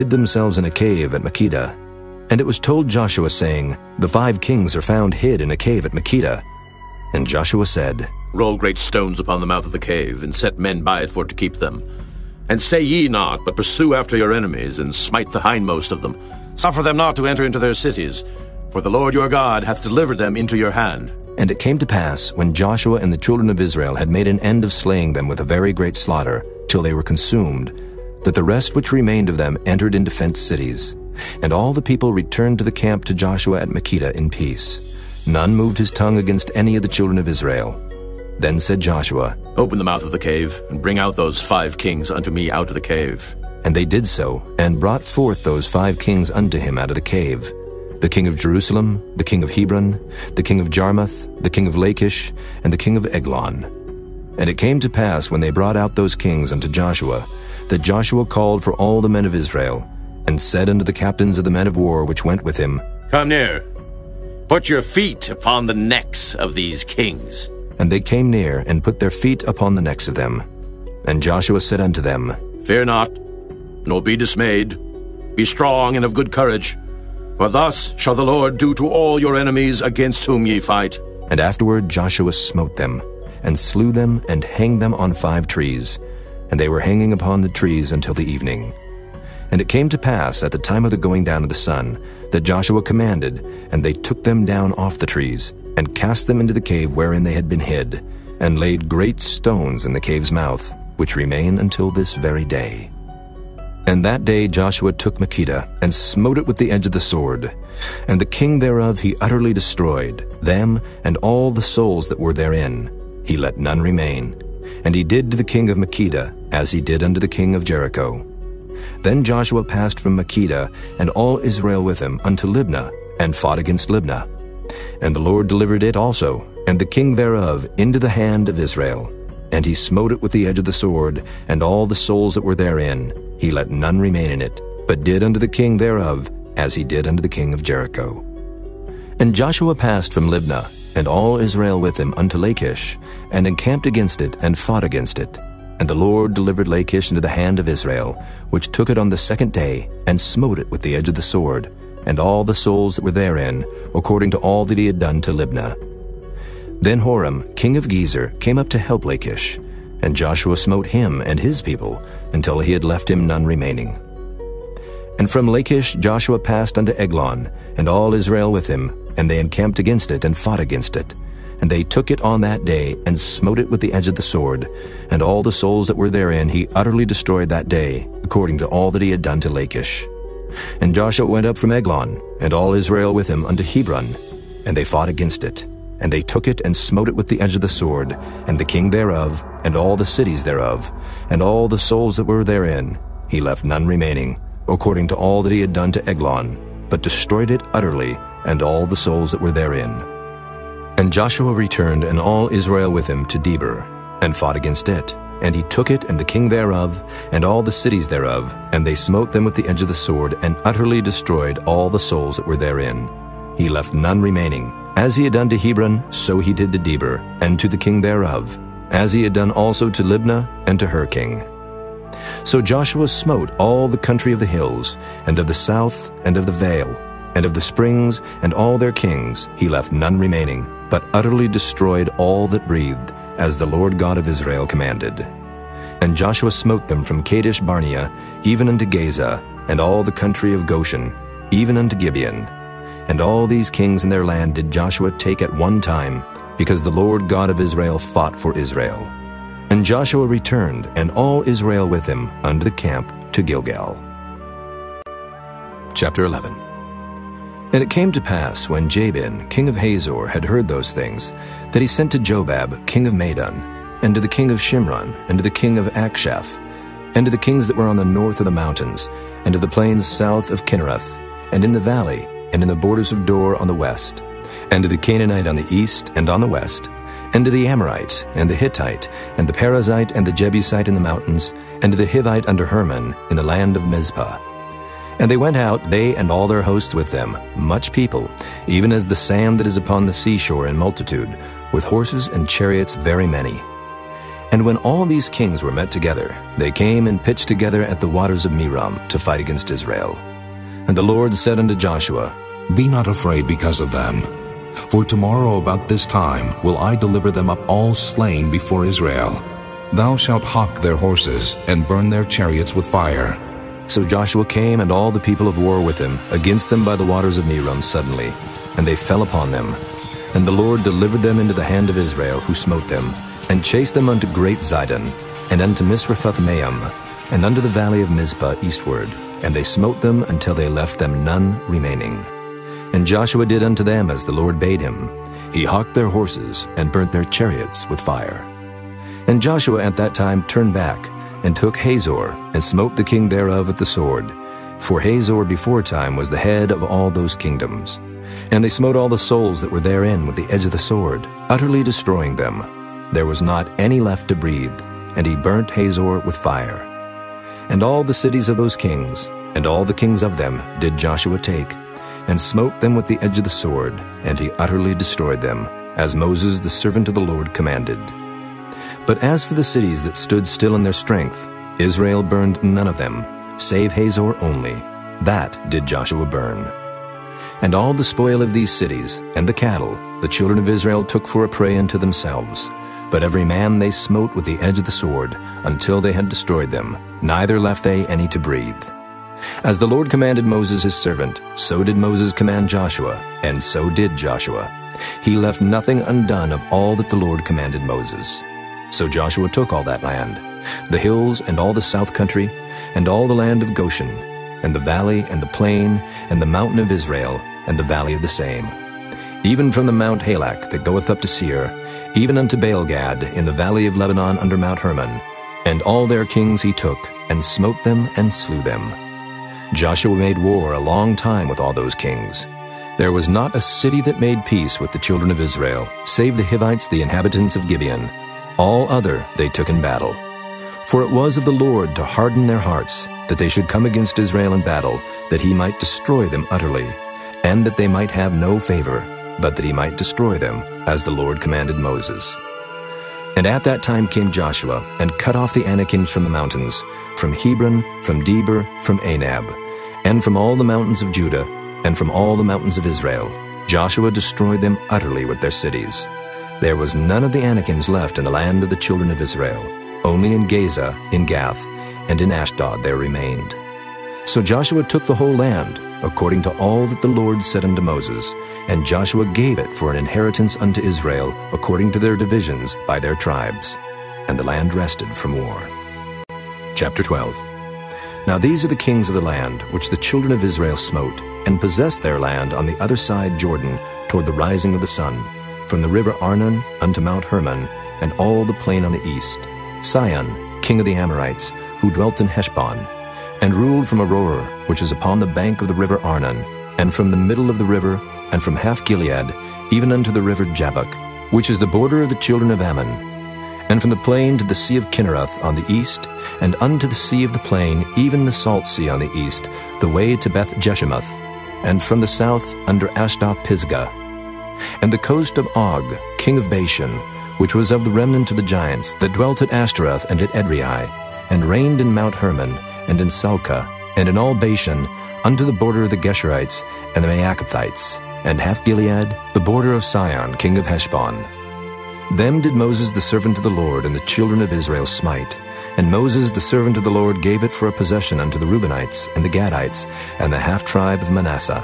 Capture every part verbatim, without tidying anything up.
hid themselves in a cave at Makkedah. And it was told Joshua, saying, The five kings are found hid in a cave at Makkedah. And Joshua said, Roll great stones upon the mouth of the cave, and set men by it for to keep them. And stay ye not, but pursue after your enemies, and smite the hindmost of them. Suffer them not to enter into their cities, for the Lord your God hath delivered them into your hand. And it came to pass, when Joshua and the children of Israel had made an end of slaying them with a very great slaughter, till they were consumed, that the rest which remained of them entered into fenced cities. And all the people returned to the camp to Joshua at Makkedah in peace. None moved his tongue against any of the children of Israel. Then said Joshua, Open the mouth of the cave, and bring out those five kings unto me out of the cave. And they did so, and brought forth those five kings unto him out of the cave, the king of Jerusalem, the king of Hebron, the king of Jarmuth, the king of Lachish, and the king of Eglon. And it came to pass, when they brought out those kings unto Joshua, that Joshua called for all the men of Israel, and said unto the captains of the men of war which went with him, Come near, put your feet upon the necks of these kings. And they came near, and put their feet upon the necks of them. And Joshua said unto them, Fear not, nor be dismayed. Be strong and of good courage. For thus shall the Lord do to all your enemies against whom ye fight. And afterward Joshua smote them, and slew them, and hanged them on five trees. And they were hanging upon the trees until the evening. And it came to pass at the time of the going down of the sun, that Joshua commanded, and they took them down off the trees, and cast them into the cave wherein they had been hid, and laid great stones in the cave's mouth, which remain until this very day. And that day Joshua took Makkedah, and smote it with the edge of the sword. And the king thereof he utterly destroyed, them and all the souls that were therein. He let none remain. And he did to the king of Makkedah, as he did unto the king of Jericho. Then Joshua passed from Makkedah, and all Israel with him, unto Libnah, and fought against Libnah. And the Lord delivered it also, and the king thereof, into the hand of Israel. And he smote it with the edge of the sword, and all the souls that were therein. He let none remain in it, but did unto the king thereof, as he did unto the king of Jericho. And Joshua passed from Libnah, and all Israel with him, unto Lachish, and encamped against it, and fought against it. And the Lord delivered Lachish into the hand of Israel, which took it on the second day, and smote it with the edge of the sword, and all the souls that were therein, according to all that he had done to Libnah. Then Horam, king of Gezer, came up to help Lachish, and Joshua smote him and his people, until he had left him none remaining. And from Lachish Joshua passed unto Eglon, and all Israel with him, and they encamped against it, and fought against it. And they took it on that day, and smote it with the edge of the sword, and all the souls that were therein he utterly destroyed that day, according to all that he had done to Lachish. And Joshua went up from Eglon, and all Israel with him, unto Hebron, and they fought against it. And they took it, and smote it with the edge of the sword, and the king thereof, and all the cities thereof, and all the souls that were therein. He left none remaining, according to all that he had done to Eglon, but destroyed it utterly, and all the souls that were therein. And Joshua returned, and all Israel with him, to Debir, and fought against it. And he took it, and the king thereof, and all the cities thereof, and they smote them with the edge of the sword, and utterly destroyed all the souls that were therein. He left none remaining. As he had done to Hebron, so he did to Debir, and to the king thereof, as he had done also to Libnah, and to her king. So Joshua smote all the country of the hills, and of the south, and of the vale, and of the springs, and all their kings. He left none remaining, but utterly destroyed all that breathed, as the Lord God of Israel commanded. And Joshua smote them from Kadesh Barnea, even unto Gaza, and all the country of Goshen, even unto Gibeon. And all these kings in their land did Joshua take at one time, because the Lord God of Israel fought for Israel. And Joshua returned, and all Israel with him, unto the camp to Gilgal. Chapter eleven. And it came to pass, when Jabin, king of Hazor, had heard those things, that he sent to Jobab, king of Madon, and to the king of Shimron, and to the king of Akshaph, and to the kings that were on the north of the mountains, and to the plains south of Kinnereth, and in the valley, and in the borders of Dor on the west, and to the Canaanite on the east and on the west, and to the Amorite, and the Hittite, and the Perizzite, and the Jebusite in the mountains, and to the Hivite under Hermon, in the land of Mizpah. And they went out, they and all their host with them, much people, even as the sand that is upon the seashore in multitude, with horses and chariots very many. And when all these kings were met together, they came and pitched together at the waters of Merom to fight against Israel. And the Lord said unto Joshua, Be not afraid because of them. For tomorrow about this time will I deliver them up all slain before Israel. Thou shalt hawk their horses, and burn their chariots with fire. So Joshua came and all the people of war with him against them by the waters of Merom suddenly, and they fell upon them. And the Lord delivered them into the hand of Israel, who smote them, and chased them unto great Zidon, and unto Misrephoth-maim, and unto the valley of Mizpah eastward, and they smote them until they left them none remaining. And Joshua did unto them as the Lord bade him. He hawked their horses, and burnt their chariots with fire. And Joshua at that time turned back, and took Hazor, and smote the king thereof with the sword. For Hazor beforetime was the head of all those kingdoms. And they smote all the souls that were therein with the edge of the sword, utterly destroying them. There was not any left to breathe, and he burnt Hazor with fire. And all the cities of those kings, and all the kings of them, did Joshua take, and smote them with the edge of the sword, and he utterly destroyed them, as Moses the servant of the Lord commanded. But as for the cities that stood still in their strength, Israel burned none of them, save Hazor only. That did Joshua burn. And all the spoil of these cities, and the cattle, the children of Israel took for a prey unto themselves. But every man they smote with the edge of the sword, until they had destroyed them, neither left they any to breathe. As the Lord commanded Moses his servant, so did Moses command Joshua, and so did Joshua. He left nothing undone of all that the Lord commanded Moses. So Joshua took all that land, the hills and all the south country, and all the land of Goshen, and the valley and the plain, and the mountain of Israel, and the valley of the same, even from the Mount Halak that goeth up to Seir, even unto Baal-gad in the valley of Lebanon under Mount Hermon. And all their kings he took, and smote them and slew them. Joshua made war a long time with all those kings. There was not a city that made peace with the children of Israel, save the Hivites, the inhabitants of Gibeon. All other they took in battle. For it was of the Lord to harden their hearts, that they should come against Israel in battle, that he might destroy them utterly, and that they might have no favor, but that he might destroy them, as the Lord commanded Moses. And at that time came Joshua, and cut off the Anakims from the mountains, from Hebron, from Debir, from Anab, and from all the mountains of Judah, and from all the mountains of Israel. Joshua destroyed them utterly with their cities. There was none of the Anakims left in the land of the children of Israel. Only in Gaza, in Gath, and in Ashdod there remained. So Joshua took the whole land, according to all that the Lord said unto Moses, and Joshua gave it for an inheritance unto Israel, according to their divisions by their tribes. And the land rested from war. Chapter twelve. Now these are the kings of the land, which the children of Israel smote, and possessed their land on the other side Jordan, toward the rising of the sun, from the river Arnon unto Mount Hermon, and all the plain on the east. Sihon, king of the Amorites, who dwelt in Heshbon, and ruled from Aroer, which is upon the bank of the river Arnon, and from the middle of the river, and from half Gilead, even unto the river Jabbok, which is the border of the children of Ammon, and from the plain to the sea of Kinnereth on the east, and unto the sea of the plain, even the salt sea on the east, the way to Beth Jeshimoth, and from the south under Ashdoth Pisgah, and the coast of Og, king of Bashan, which was of the remnant of the giants that dwelt at Ashtaroth and at Edrei, and reigned in Mount Hermon, and in Salcah, and in all Bashan, unto the border of the Geshurites and the Maacathites, and half Gilead, the border of Sihon, king of Heshbon. Them did Moses the servant of the Lord and the children of Israel smite. And Moses the servant of the Lord gave it for a possession unto the Reubenites, and the Gadites, and the half-tribe of Manasseh.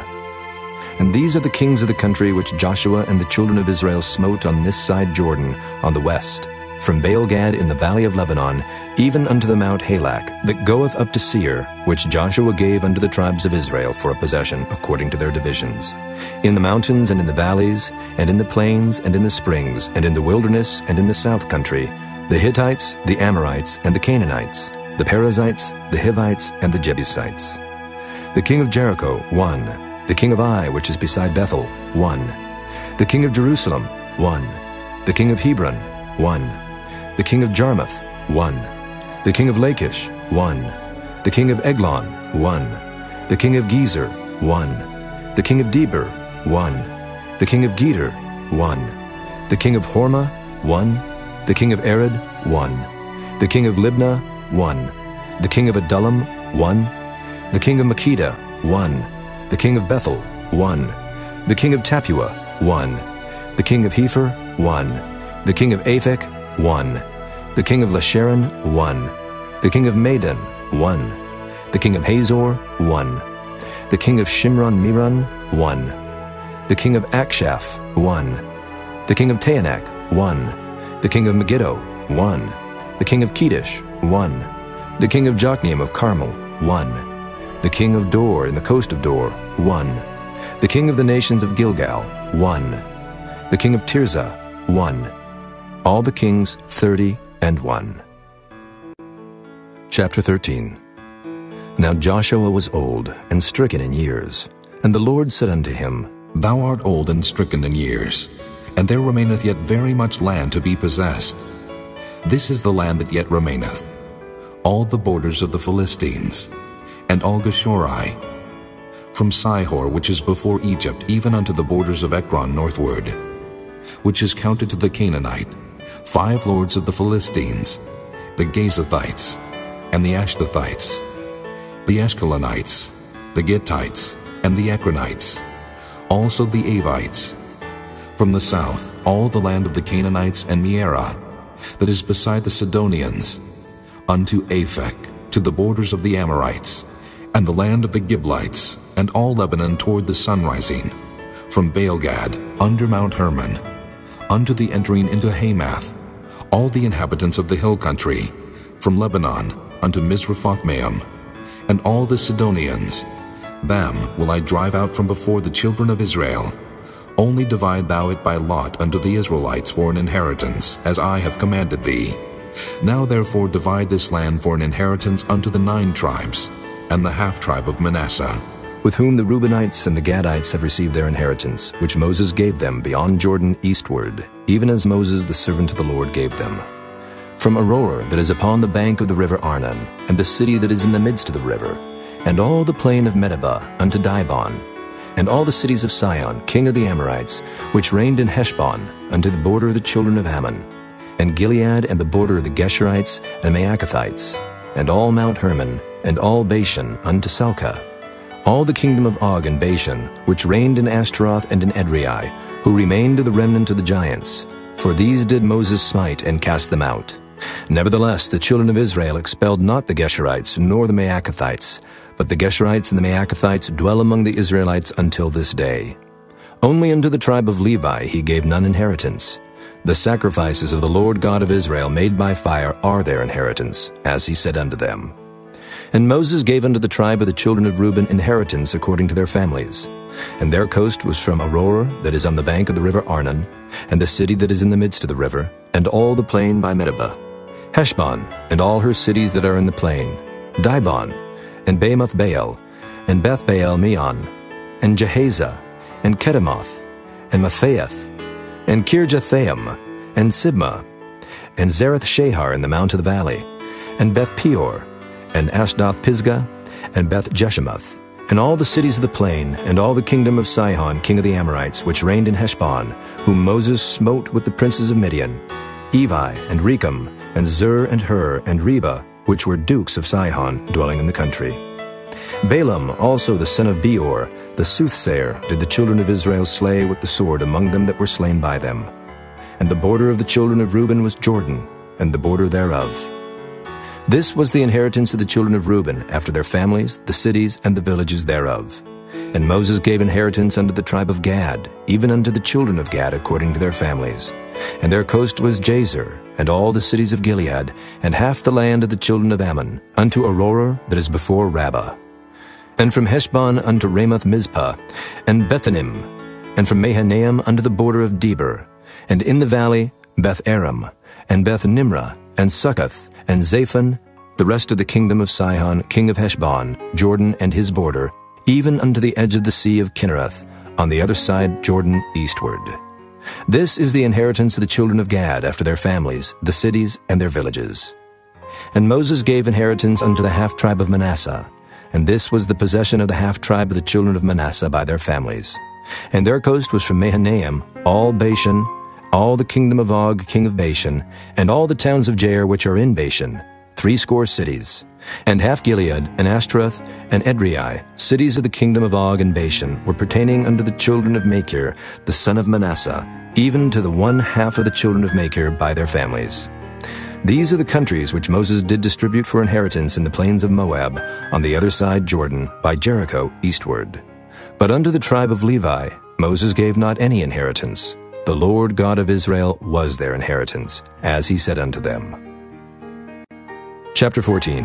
And these are the kings of the country which Joshua and the children of Israel smote on this side Jordan, on the west, from Baal-gad in the valley of Lebanon, even unto the Mount Halak, that goeth up to Seir, which Joshua gave unto the tribes of Israel for a possession, according to their divisions. In the mountains and in the valleys, and in the plains and in the springs, and in the wilderness and in the south country, the Hittites, the Amorites, and the Canaanites, the Perizzites, the Hivites, and the Jebusites. The king of Jericho, one. The king of Ai, which is beside Bethel, one. The king of Jerusalem, one. The king of Hebron, one. The king of Jarmuth, one. The king of Lachish, one. The king of Eglon, one. The king of Gezer, one. The king of Debir, one. The king of Geder, one. The king of Hormah, one. The king of Arad, one. The king of Libnah, one. The king of Adullam, one. The king of Makkedah, one. The king of Bethel, one. The king of Tappuah, one. The king of Hepher, one. The king of Aphek, one. The king of Lasharon, one. The king of Madon, one. The king of Hazor, one. The king of Shimron-Meron, one. The king of Akshaph, one. The king of Taanach, one. The king of Megiddo, one. The king of Kedesh, one. The king of Jokneam of Carmel, one. The king of Dor in the coast of Dor, one. The king of the nations of Gilgal, one. The king of Tirzah, one. All the kings thirty and one. Chapter thirteen. Now Joshua was old and stricken in years, and the Lord said unto him, Thou art old and stricken in years, and there remaineth yet very much land to be possessed. This is the land that yet remaineth, all the borders of the Philistines, and all Geshuri, from Sihor, which is before Egypt, even unto the borders of Ekron northward, which is counted to the Canaanite, five lords of the Philistines, the Gazathites, and the Ashdothites, the Ashkelonites, the Gittites, and the Ekronites, also the Avites. From the south, all the land of the Canaanites and Mearah, that is beside the Sidonians, unto Aphek, to the borders of the Amorites, and the land of the Giblites, and all Lebanon toward the sunrising, from Baalgad, under Mount Hermon, unto the entering into Hamath, all the inhabitants of the hill country, from Lebanon unto Misrephothmaim, and all the Sidonians. Them will I drive out from before the children of Israel. Only divide thou it by lot unto the Israelites for an inheritance, as I have commanded thee. Now therefore divide this land for an inheritance unto the nine tribes, and the half-tribe of Manasseh, with whom the Reubenites and the Gadites have received their inheritance, which Moses gave them beyond Jordan eastward, even as Moses the servant of the Lord gave them. From Aroer that is upon the bank of the river Arnon, and the city that is in the midst of the river, and all the plain of Medeba unto Dibon, and all the cities of Sihon, king of the Amorites, which reigned in Heshbon, unto the border of the children of Ammon, and Gilead and the border of the Geshurites and Maacathites, and all Mount Hermon, and all Bashan unto Salcah, all the kingdom of Og and Bashan, which reigned in Ashtaroth and in Edrei, who remained of the remnant of the giants. For these did Moses smite and cast them out. Nevertheless, the children of Israel expelled not the Geshurites nor the Maacathites, but the Geshurites and the Maacathites dwell among the Israelites until this day. Only unto the tribe of Levi he gave none inheritance. The sacrifices of the Lord God of Israel made by fire are their inheritance, as he said unto them. And Moses gave unto the tribe of the children of Reuben inheritance according to their families. And their coast was from Aroer that is on the bank of the river Arnon, and the city that is in the midst of the river, and all the plain by Medeba, Heshbon, and all her cities that are in the plain, Dibon, and Bamoth Baal, and Beth Baal Meon, and Jehazah, and Kedemoth, and Mephaeth, and Kirjathaim, and Sibmah, and Zerath Shahar in the mount of the valley, and Beth Peor, and Ashdoth Pisgah, and Beth Jeshemoth, and all the cities of the plain, and all the kingdom of Sihon king of the Amorites, which reigned in Heshbon, whom Moses smote with the princes of Midian, Evi, and Rechem, and Zur, and Hur, and Reba, which were dukes of Sihon, dwelling in the country. Balaam also the son of Beor, the soothsayer, did the children of Israel slay with the sword among them that were slain by them. And the border of the children of Reuben was Jordan, and the border thereof. This was the inheritance of the children of Reuben, after their families, the cities, and the villages thereof. And Moses gave inheritance unto the tribe of Gad, even unto the children of Gad according to their families. And their coast was Jazer, and all the cities of Gilead, and half the land of the children of Ammon, unto Aroer that is before Rabbah. And from Heshbon unto Ramoth Mizpah, and Bethanim, and from Mahanaim unto the border of Debir, and in the valley Beth Aram, and Beth Nimrah, and Succoth, and Zaphon, the rest of the kingdom of Sihon, king of Heshbon, Jordan and his border, even unto the edge of the sea of Kinnereth, on the other side Jordan eastward. This is the inheritance of the children of Gad after their families, the cities and their villages. And Moses gave inheritance unto the half-tribe of Manasseh, and this was the possession of the half-tribe of the children of Manasseh by their families. And their coast was from Mahanaim, all Bashan, all the kingdom of Og king of Bashan, and all the towns of Jair which are in Bashan, threescore cities, and half Gilead, and Ashtaroth, and Edrei, cities of the kingdom of Og and Bashan, were pertaining unto the children of Machir, the son of Manasseh, even to the one half of the children of Machir by their families. These are the countries which Moses did distribute for inheritance in the plains of Moab, on the other side Jordan, by Jericho eastward. But unto the tribe of Levi Moses gave not any inheritance. The Lord God of Israel was their inheritance, as he said unto them. Chapter fourteen.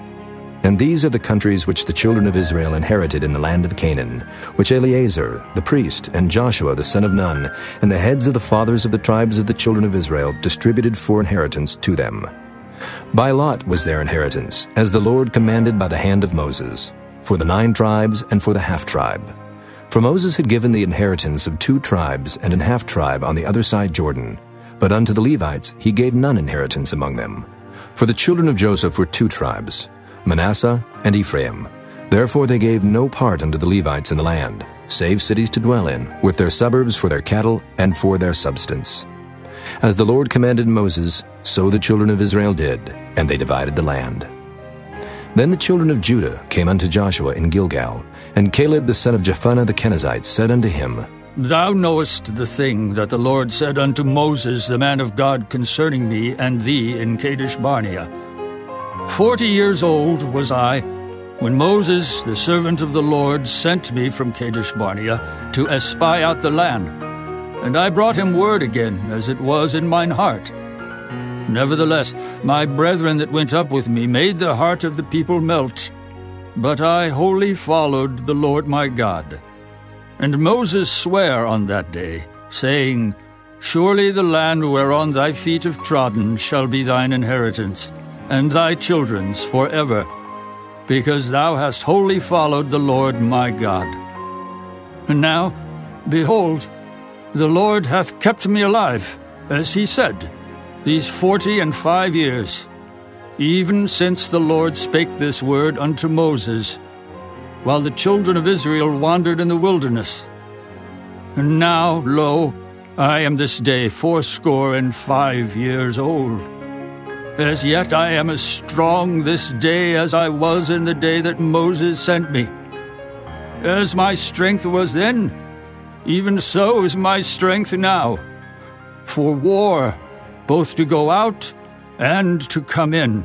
And these are the countries which the children of Israel inherited in the land of Canaan, which Eleazar the priest, and Joshua the son of Nun, and the heads of the fathers of the tribes of the children of Israel distributed for inheritance to them. By lot was their inheritance, as the Lord commanded by the hand of Moses, for the nine tribes and for the half-tribe. For Moses had given the inheritance of two tribes and an half-tribe on the other side Jordan, but unto the Levites he gave none inheritance among them. For the children of Joseph were two tribes, Manasseh and Ephraim. Therefore they gave no part unto the Levites in the land, save cities to dwell in, with their suburbs for their cattle and for their substance. As the Lord commanded Moses, so the children of Israel did, and they divided the land. Then the children of Judah came unto Joshua in Gilgal, and Caleb the son of Jephunneh the Kenizzite said unto him, Thou knowest the thing that the Lord said unto Moses the man of God concerning me and thee in Kadesh Barnea. Forty years old was I, when Moses, the servant of the Lord, sent me from Kadesh Barnea to espy out the land. And I brought him word again, as it was in mine heart. Nevertheless, my brethren that went up with me made the heart of the people melt. But I wholly followed the Lord my God. And Moses sware on that day, saying, Surely the land whereon thy feet have trodden shall be thine inheritance, and thy children's forever, because thou hast wholly followed the Lord my God. And now, behold, the Lord hath kept me alive, as he said, these forty and five years, even since the Lord spake this word unto Moses, while the children of Israel wandered in the wilderness. And now, lo, I am this day fourscore and five years old. As yet I am as strong this day as I was in the day that Moses sent me. As my strength was then, even so is my strength now, for war, both to go out and to come in.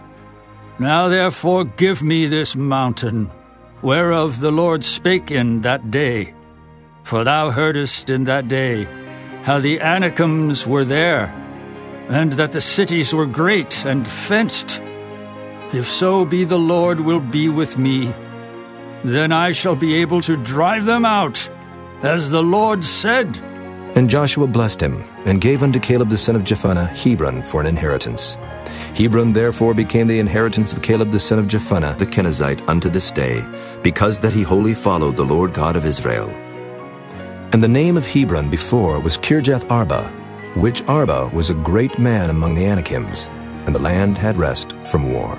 Now therefore give me this mountain, whereof the Lord spake in that day. For thou heardest in that day how the Anakims were there, and that the cities were great and fenced. If so be the Lord will be with me, then I shall be able to drive them out, as the Lord said. And Joshua blessed him, and gave unto Caleb the son of Jephunneh Hebron for an inheritance. Hebron therefore became the inheritance of Caleb the son of Jephunneh the Kenizzite unto this day, because that he wholly followed the Lord God of Israel. And the name of Hebron before was Kirjath Arba, which Arba was a great man among the Anakims, and the land had rest from war.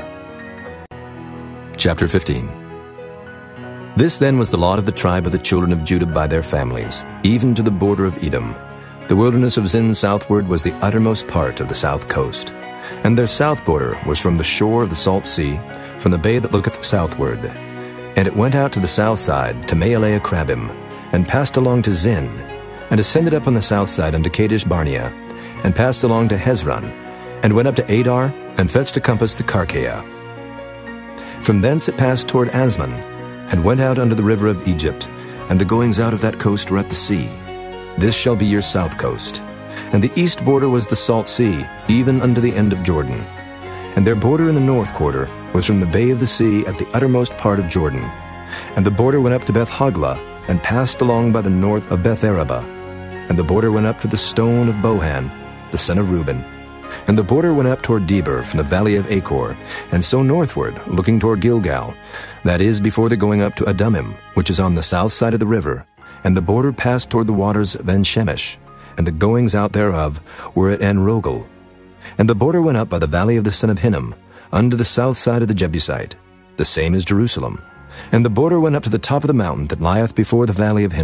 Chapter fifteen. This then was the lot of the tribe of the children of Judah by their families, even to the border of Edom. The wilderness of Zin southward was the uttermost part of the south coast. And their south border was from the shore of the salt sea, from the bay that looketh southward. And it went out to the south side, to Maaleh Akrabim, and passed along to Zin, and ascended up on the south side unto Kadesh Barnea, and passed along to Hezron, and went up to Adar, and fetched a compass to Karkaea. From thence it passed toward Asmon, and went out unto the river of Egypt, and the goings out of that coast were at the sea. This shall be your south coast. And the east border was the salt sea, even unto the end of Jordan. And their border in the north quarter was from the bay of the sea at the uttermost part of Jordan. And the border went up to Beth Hoglah, and passed along by the north of Beth Arabah. And the border went up to the stone of Bohan, the son of Reuben. And the border went up toward Debir from the valley of Achor, and so northward, looking toward Gilgal, that is, before the going up to Adumim, which is on the south side of the river. And the border passed toward the waters of En-Shemesh, and the goings out thereof were at En-Rogel. And the border went up by the valley of the son of Hinnom, unto the south side of the Jebusite, the same as Jerusalem. And the border went up to the top of the mountain that lieth before the valley of Hinnom,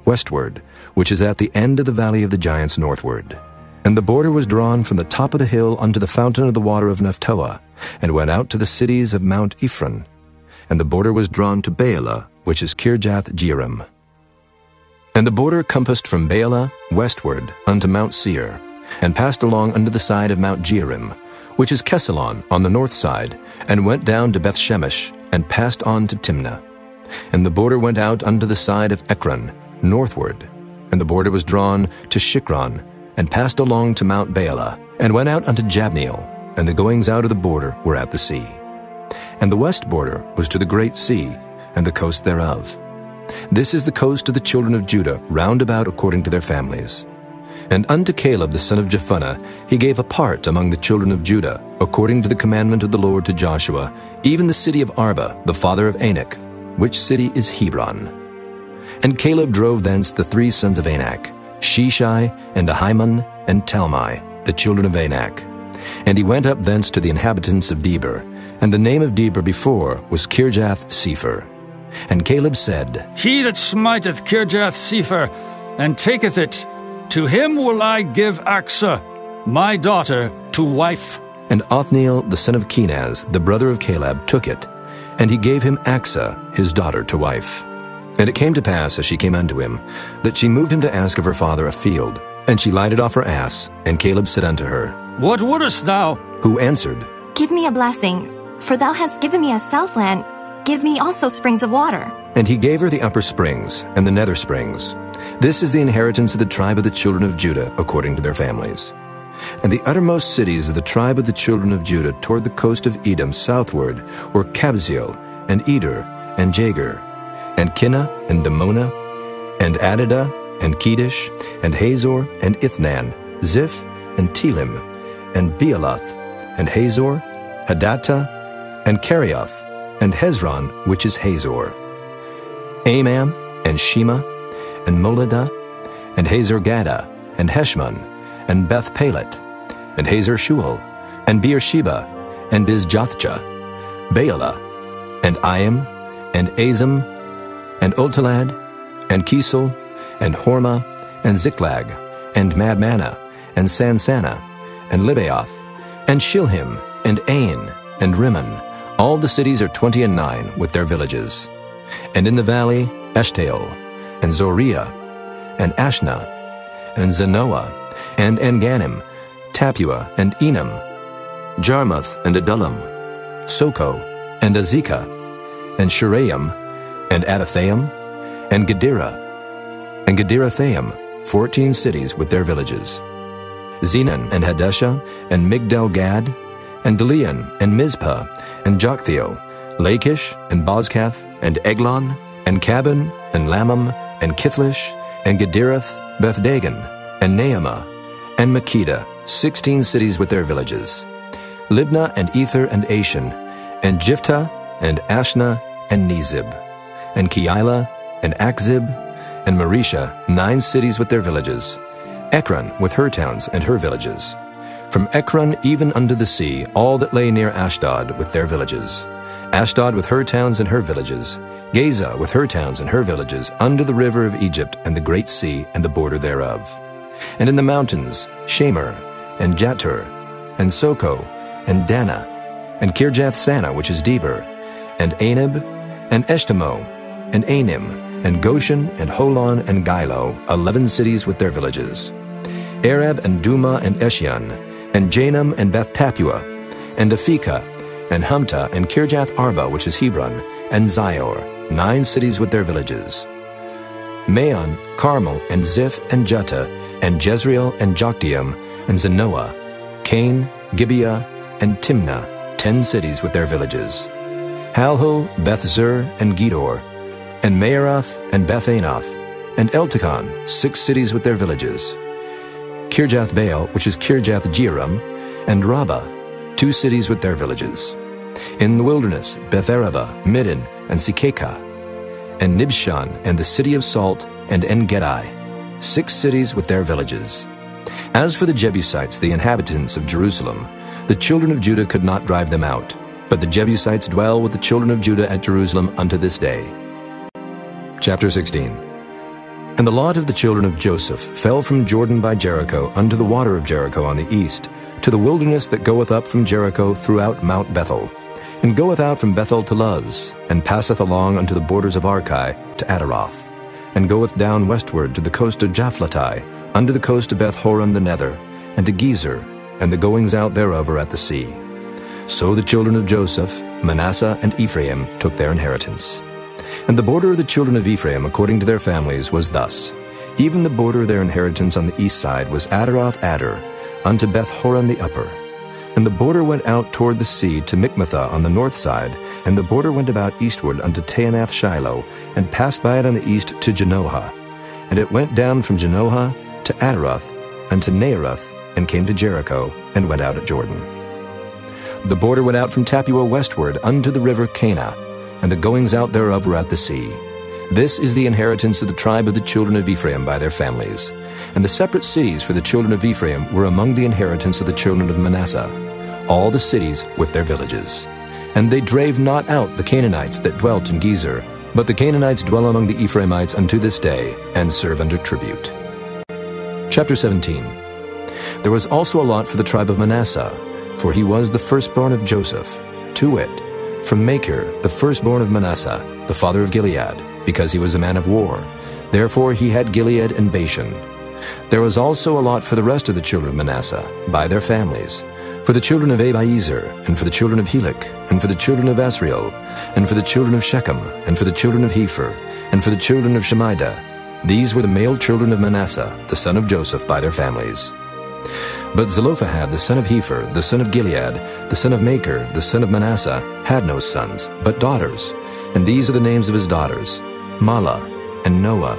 westward, which is at the end of the valley of the giants northward. And the border was drawn from the top of the hill unto the fountain of the water of Nephtoah, and went out to the cities of Mount Ephron. And the border was drawn to Baalah, which is Kirjath-jearim. And the border compassed from Baalah westward unto Mount Seir, and passed along unto the side of Mount Jearim, which is Kesalon on the north side, and went down to Bethshemesh, and passed on to Timnah. And the border went out unto the side of Ekron, northward. And the border was drawn to Shikron, and passed along to Mount Baalah, and went out unto Jabneel, and the goings out of the border were at the sea. And the west border was to the great sea, and the coast thereof. This is the coast of the children of Judah, round about according to their families. And unto Caleb the son of Jephunneh he gave a part among the children of Judah, according to the commandment of the Lord to Joshua, even the city of Arba, the father of Anak, which city is Hebron. And Caleb drove thence the three sons of Anak, Sheshai, and Ahiman, and Talmai, the children of Anak. And he went up thence to the inhabitants of Debir, and the name of Debir before was Kirjath-sepher. And Caleb said, He that smiteth Kirjath-sepher, and taketh it, to him will I give Achsah, my daughter, to wife. And Othniel the son of Kenaz, the brother of Caleb, took it, and he gave him Achsah, his daughter, to wife. And it came to pass, as she came unto him, that she moved him to ask of her father a field. And she lighted off her ass, and Caleb said unto her, What wouldest thou? Who answered, Give me a blessing, for thou hast given me a southland. Give me also springs of water. And he gave her the upper springs, and the nether springs. This is the inheritance of the tribe of the children of Judah, according to their families. And the uttermost cities of the tribe of the children of Judah toward the coast of Edom southward were Kabzeel, and Eder, and Jagur, and Kinnah, and Damonah, and Adadah, and Kedesh, and Hazor, and Ithnan, Ziph, and Telim, and Bealoth, and Hazor, Hadattah, and Kerioth, and Hezron, which is Hazor, Amam, and Shema, and Moladah, and Hazor-Gadah, and Heshmon, and Beth-Pelet, and Hazar-Shual, and Beersheba, and Bizjothjah, Baalah, and Iam, and Azim, and Oltalad, and Kisel, and Hormah, and Ziklag, and Madmanah, and Sansannah, and Libaoth, and Shilhim, and Ain, and Rimmon. All the cities are twenty and nine, with their villages. And in the valley, Eshtaol, and Zoriah, and Ashna, and Zanoah, and Enganim, Tapua, and Enam, Jarmuth, and Adullam, Soko, and Azekah, and Shuraim, and Adathaim, and Gedera, and Gederathaim, fourteen cities with their villages. Zenan, and Hadeshah, and Migdal-Gad, and Delian, and Mizpah, and Joktheel, Lachish, and Bozkath, and Eglon, and Cabin, and Lamam, and Kithlish, and Gederath, Beth-Dagon, and Naamah, and Makkedah, sixteen cities with their villages. Libnah, and Ether, and Ashan, and Jiphthah, and Ashna, and Nezib, and Keilah, and Achzib, and Maresha, nine cities with their villages. Ekron with her towns and her villages. From Ekron even unto the sea, all that lay near Ashdod with their villages. Ashdod with her towns and her villages. Gaza with her towns and her villages, under the river of Egypt and the great sea and the border thereof. And in the mountains, Shamer, and Jatur, and Soko, and Dana, and Kirjath-Sana, which is Debir, and Anab, and Eshtemoh, and Anim, and Goshen, and Holon, and Gilo, eleven cities with their villages. Arab, and Duma, and Eshion, and Janam, and Beth-Tapua, and Aphekah, and Humta, and Kirjath-Arba, which is Hebron, and Zior, nine cities with their villages. Maon, Carmel, and Ziph, and Juttah, and Jezreel, and Jokdeam, and Zanoah, Cain, Gibeah, and Timnah, ten cities with their villages. Halhul, Beth-Zur, and Gedor, and Maaroth, and Beth-Anoth, and Eltekon, six cities with their villages. Kirjath-Baal, which is Kirjath-Jearim, and Rabbah, two cities with their villages. In the wilderness, Beth-Araba, Middin, and Sikekah, and Nibshan, and the city of Salt, and En-Gedi, six cities with their villages. As for the Jebusites, the inhabitants of Jerusalem, the children of Judah could not drive them out, but the Jebusites dwell with the children of Judah at Jerusalem unto this day. Chapter sixteen. And the lot of the children of Joseph fell from Jordan by Jericho unto the water of Jericho on the east, to the wilderness that goeth up from Jericho throughout Mount Bethel, and goeth out from Bethel to Luz, and passeth along unto the borders of Archi to Adaroth, and goeth down westward to the coast of Japhleti, unto the coast of Beth-horon the nether, and to Gezer, and the goings out thereof are at the sea. So the children of Joseph, Manasseh and Ephraim, took their inheritance. And the border of the children of Ephraim according to their families was thus. Even the border of their inheritance on the east side was Adaroth Adar, unto Beth-horon the upper. And the border went out toward the sea to Michmethah on the north side, and the border went about eastward unto Taanath Shiloh, and passed by it on the east to Janohah. And it went down from Janohah to Adaroth, and to Naarath, and came to Jericho, and went out at Jordan. The border went out from Tappuah westward unto the river Cana, and the goings out thereof were at the sea. This is the inheritance of the tribe of the children of Ephraim by their families. And the separate cities for the children of Ephraim were among the inheritance of the children of Manasseh, all the cities with their villages. And they drave not out the Canaanites that dwelt in Gezer, but the Canaanites dwell among the Ephraimites unto this day, and serve under tribute. Chapter seventeen. There was also a lot for the tribe of Manasseh, for he was the firstborn of Joseph, to wit, from Machir, the firstborn of Manasseh, the father of Gilead, because he was a man of war. Therefore he had Gilead and Bashan. There was also a lot for the rest of the children of Manasseh, by their families, for the children of Abiezer, and for the children of Helek, and for the children of Asriel, and for the children of Shechem, and for the children of Hepher, and for the children of Shemida. These were the male children of Manasseh, the son of Joseph, by their families. But Zelophehad, the son of Hepher, the son of Gilead, the son of Machir, the son of Manasseh, had no sons, but daughters. And these are the names of his daughters, Mahlah, and Noah,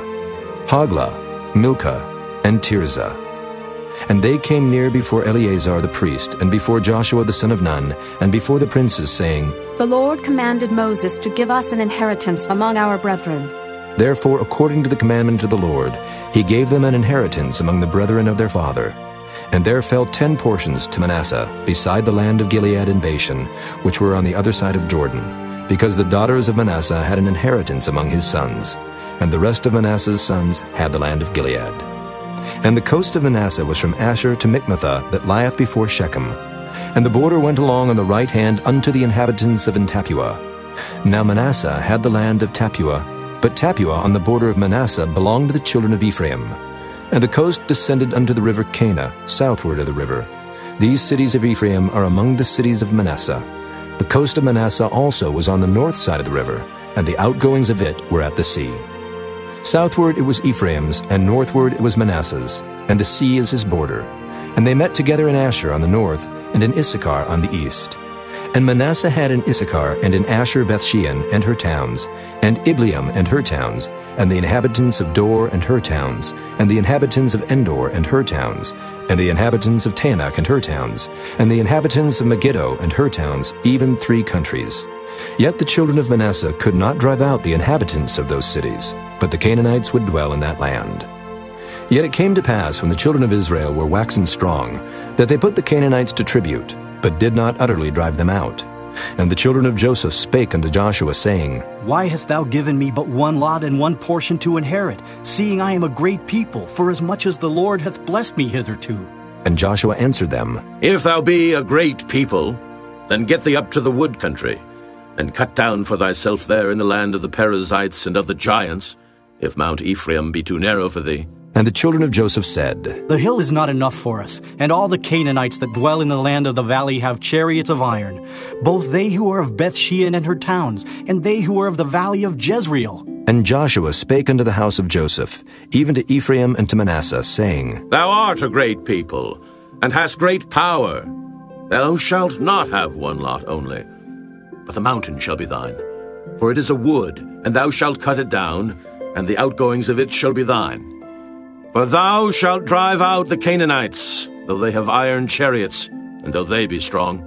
Hoglah, Milcah, and Tirzah. And they came near before Eleazar the priest, and before Joshua the son of Nun, and before the princes, saying, The Lord commanded Moses to give us an inheritance among our brethren. Therefore, according to the commandment of the Lord, he gave them an inheritance among the brethren of their father. And there fell ten portions to Manasseh, beside the land of Gilead and Bashan, which were on the other side of Jordan, because the daughters of Manasseh had an inheritance among his sons, and the rest of Manasseh's sons had the land of Gilead. And the coast of Manasseh was from Asher to Michmethah, that lieth before Shechem. And the border went along on the right hand unto the inhabitants of Tappuah. Now Manasseh had the land of Tappuah, but Tappuah on the border of Manasseh belonged to the children of Ephraim. And the coast descended unto the river Cana, southward of the river. These cities of Ephraim are among the cities of Manasseh. The coast of Manasseh also was on the north side of the river, and the outgoings of it were at the sea. Southward it was Ephraim's, and northward it was Manasseh's, and the sea is his border. And they met together in Asher on the north, and in Issachar on the east. And Manasseh had in Issachar and in Asher Bethshean and her towns, and Ibleam and her towns, and the inhabitants of Dor and her towns, and the inhabitants of Endor and her towns, and the inhabitants of Taanach and her towns, and the inhabitants of Megiddo and her towns, even three countries. Yet the children of Manasseh could not drive out the inhabitants of those cities, but the Canaanites would dwell in that land. Yet it came to pass, when the children of Israel were waxen strong, that they put the Canaanites to tribute, but did not utterly drive them out. And the children of Joseph spake unto Joshua, saying, Why hast thou given me but one lot and one portion to inherit, seeing I am a great people, for as much as the Lord hath blessed me hitherto? And Joshua answered them, If thou be a great people, then get thee up to the wood country, and cut down for thyself there in the land of the Perizzites and of the giants, if Mount Ephraim be too narrow for thee. And the children of Joseph said, The hill is not enough for us, and all the Canaanites that dwell in the land of the valley have chariots of iron, both they who are of Bethshean and her towns, and they who are of the valley of Jezreel. And Joshua spake unto the house of Joseph, even to Ephraim and to Manasseh, saying, Thou art a great people, and hast great power. Thou shalt not have one lot only, but the mountain shall be thine. For it is a wood, and thou shalt cut it down, and the outgoings of it shall be thine. For thou shalt drive out the Canaanites, though they have iron chariots, and though they be strong.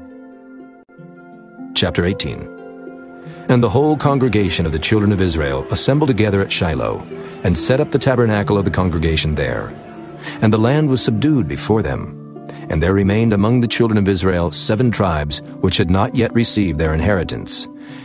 Chapter eighteen. And the whole congregation of the children of Israel assembled together at Shiloh, and set up the tabernacle of the congregation there. And the land was subdued before them. And there remained among the children of Israel seven tribes, which had not yet received their inheritance.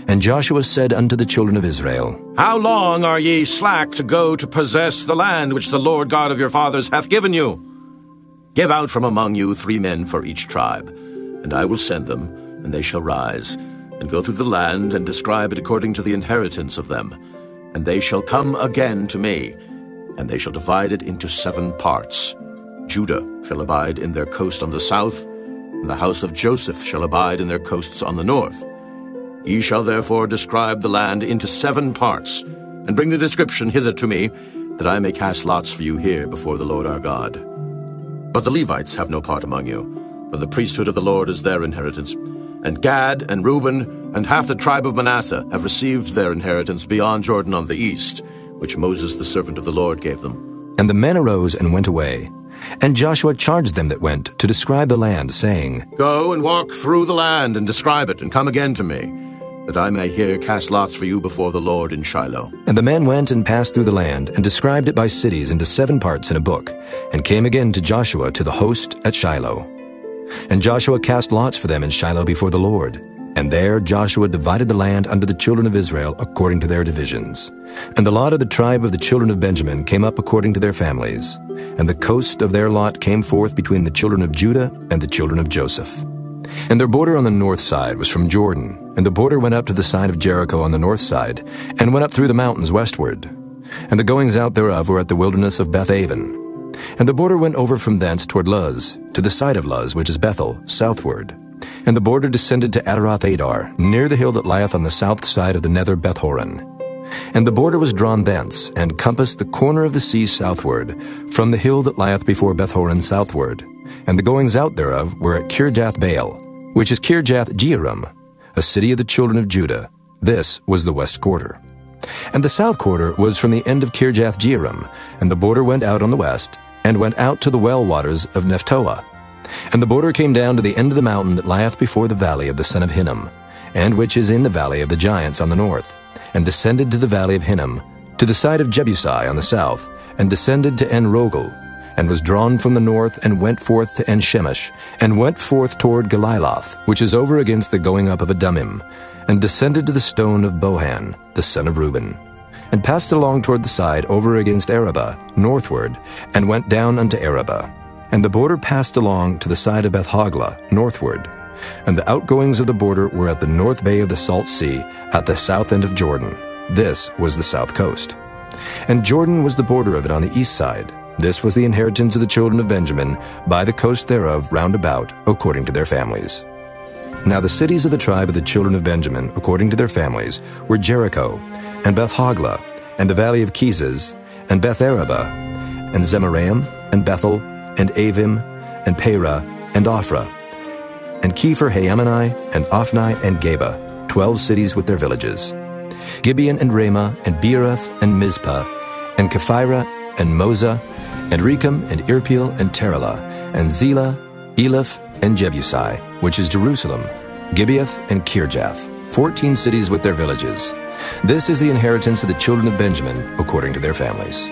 And Joshua said unto the children of Israel, How long are ye slack to go to possess the land which the Lord God of your fathers hath given you? Give out from among you three men for each tribe, and I will send them, and they shall rise, and go through the land, and describe it according to the inheritance of them. And they shall come again to me, and they shall divide it into seven parts. Judah shall abide in their coast on the south, and the house of Joseph shall abide in their coasts on the north. Ye shall therefore describe the land into seven parts, and bring the description hither to me, that I may cast lots for you here before the Lord our God. But the Levites have no part among you, for the priesthood of the Lord is their inheritance. And Gad and Reuben and half the tribe of Manasseh have received their inheritance beyond Jordan on the east, which Moses the servant of the Lord gave them. And the men arose and went away. And Joshua charged them that went to describe the land, saying, Go and walk through the land and describe it, and come again to me, that I may here cast lots for you before the Lord in Shiloh. And the men went and passed through the land, and described it by cities into seven parts in a book, and came again to Joshua to the host at Shiloh. And Joshua cast lots for them in Shiloh before the Lord. And there Joshua divided the land unto the children of Israel according to their divisions. And the lot of the tribe of the children of Benjamin came up according to their families. And the coast of their lot came forth between the children of Judah and the children of Joseph. And their border on the north side was from Jordan, and the border went up to the side of Jericho on the north side, and went up through the mountains westward. And the goings out thereof were at the wilderness of Beth-aven. And the border went over from thence toward Luz, to the side of Luz, which is Bethel, southward. And the border descended to Adaroth-adar, near the hill that lieth on the south side of the nether Beth-horon. And the border was drawn thence, and compassed the corner of the sea southward, from the hill that lieth before Beth-horon southward. And the goings out thereof were at Kirjath-baal, which is Kirjath-jearim, a city of the children of Judah. This was the west quarter. And the south quarter was from the end of Kirjath-jearim, and the border went out on the west, and went out to the well waters of Nephtoah. And the border came down to the end of the mountain that lieth before the valley of the son of Hinnom, and which is in the valley of the giants on the north, and descended to the valley of Hinnom, to the side of Jebusai on the south, and descended to En-rogel, and was drawn from the north, and went forth to En-shemesh, and went forth toward Geliloth, which is over against the going up of Adumim, and descended to the stone of Bohan, the son of Reuben, and passed along toward the side over against Arabah, northward, and went down unto Arabah. And the border passed along to the side of Beth-hoglah, northward. And the outgoings of the border were at the north bay of the Salt Sea, at the south end of Jordan. This was the south coast. And Jordan was the border of it on the east side. This was the inheritance of the children of Benjamin, by the coast thereof round about, according to their families. Now the cities of the tribe of the children of Benjamin, according to their families, were Jericho, and Beth-hoglah, and the valley of Keziz, and Beth-arabah, and Zemaraim, and Bethel, and Avim, and Perah, and Ophrah, and Kepher-haammonai, and Ophni, and Geba, twelve cities with their villages. Gibeon, and Ramah, and Beeroth, and Mizpah, and Kephirah, and Moza, and Rechem, and Irpeel, and Terelah, and Zelah, Eleph, and Jebusai, which is Jerusalem, Gibeath, and Kirjath, fourteen cities with their villages. This is the inheritance of the children of Benjamin, according to their families.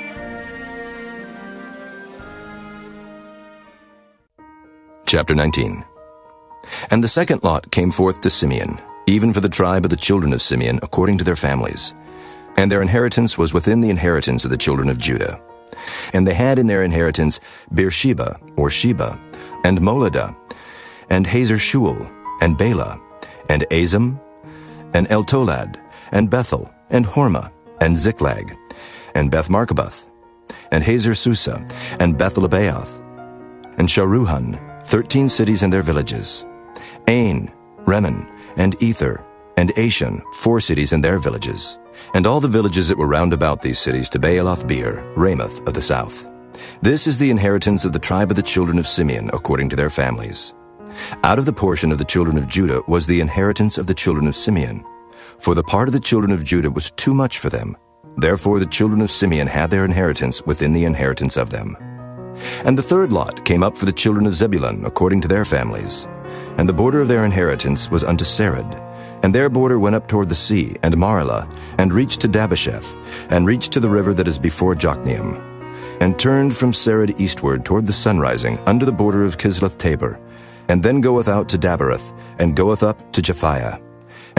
Chapter nineteen. And the second lot came forth to Simeon, even for the tribe of the children of Simeon, according to their families. And their inheritance was within the inheritance of the children of Judah. And they had in their inheritance Beersheba, or Sheba, and Moladah, and Hazer-shual, and Bela, and Azam, and Eltolad, and Bethel, and Hormah, and Ziklag, and Beth-marcaboth, and Hazer-susa, and Beth-lebaoth, and Sharuhan, thirteen cities and their villages. Ain, Rimmon, and Ether, and Ashan, four cities and their villages. And all the villages that were round about these cities to Baalath-beer, Ramoth of the south. This is the inheritance of the tribe of the children of Simeon, according to their families. Out of the portion of the children of Judah was the inheritance of the children of Simeon. For the part of the children of Judah was too much for them. Therefore the children of Simeon had their inheritance within the inheritance of them. And the third lot came up for the children of Zebulun, according to their families. And the border of their inheritance was unto Sarid. And their border went up toward the sea, and Maralah, and reached to Dabasheth, and reached to the river that is before Jokneam, and turned from Sarid eastward toward the sunrising, under the border of Kisloth-tabor, and then goeth out to Dabereth, and goeth up to Japhiah,